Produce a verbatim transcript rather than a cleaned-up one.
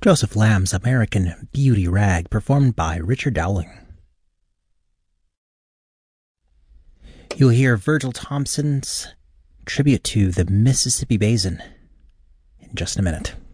Joseph Lamb's American Beauty Rag, performed by Richard Dowling. You'll hear Virgil Thompson's tribute to the Mississippi Basin in just a minute.